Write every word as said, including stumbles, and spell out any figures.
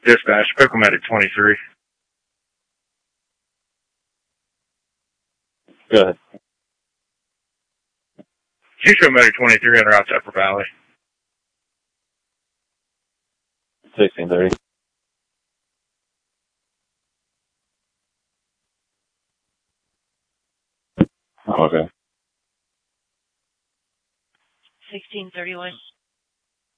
Dispatch, Pickle Medic twenty-three. Go ahead. Houston Medic twenty-three en route to Upper Valley. sixteen thirty. Oh, okay. sixteen thirty-one.